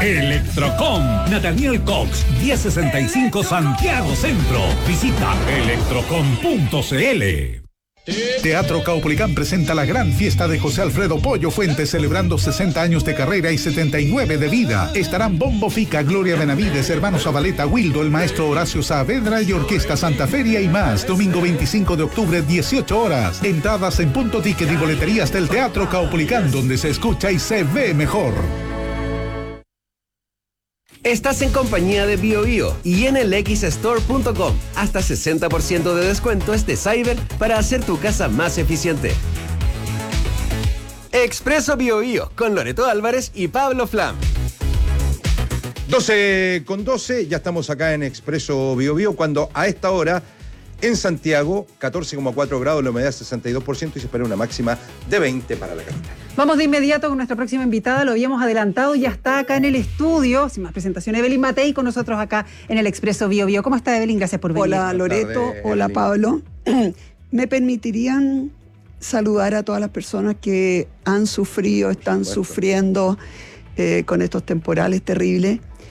Electrocom, Nathaniel Cox, 1065 Santiago Centro. Visita electrocom.cl. Teatro Caupolicán presenta la gran fiesta de José Alfredo Pollo Fuentes, celebrando 60 años de carrera y 79 de vida. Estarán Bombo Fica, Gloria Benavides, Hermanos Zabaleta, Wildo, el maestro Horacio Saavedra y Orquesta Santa Feria y más. Domingo 25 de octubre, 18 horas. Entradas en Punto Ticket y boleterías del Teatro Caupolicán, donde se escucha y se ve mejor. Estás en compañía de BioBio y en el xstore.com. Hasta 60% de descuento este Cyber para hacer tu casa más eficiente. Expreso BioBio con Loreto Álvarez y Pablo Flam. 12:12, ya estamos acá en Expreso BioBio, cuando a esta hora en Santiago, 14,4 grados, la humedad 62% y se espera una máxima de 20 para la capital. Vamos de inmediato con nuestra próxima invitada, lo habíamos adelantado, ya está acá en el estudio, sin más presentación, Evelyn Matei con nosotros acá en el Expreso BioBio. ¿Cómo está, Evelyn? Gracias por venir. Hola, Loreto. Hola, Pablo. ¿Me permitirían saludar a todas las personas que han sufrido, están sufriendo con estos temporales terribles?